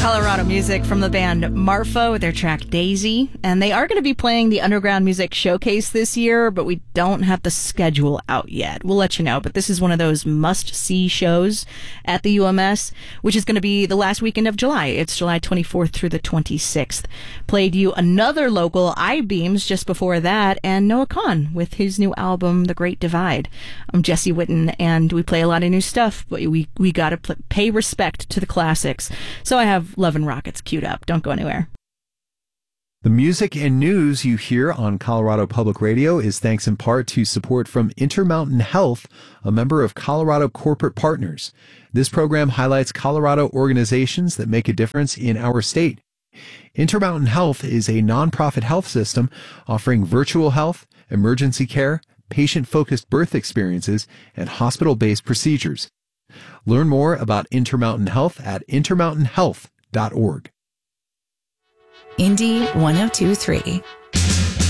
Colorado music from the band Marfa with their track Daisy. And they are going to be playing the Underground Music Showcase this year, but we don't have the schedule out yet. We'll let you know. But this is one of those must-see shows at the UMS, which is going to be the last weekend of July. It's July 24th through the 26th. Played you another local, I-Beams, just before that, and Noah Kahan with his new album, The Great Divide. I'm Jesse Witten, and we play a lot of new stuff, but we got to pay respect to the classics. So I have Love and Rockets queued up. Don't go anywhere. The music and news you hear on Colorado Public Radio is thanks in part to support from Intermountain Health, a member of Colorado Corporate Partners. This program highlights Colorado organizations that make a difference in our state. Intermountain Health is a nonprofit health system offering virtual health, emergency care, patient-focused birth experiences, and hospital-based procedures. Learn more about Intermountain Health at intermountainhealth.org. Indy 102.3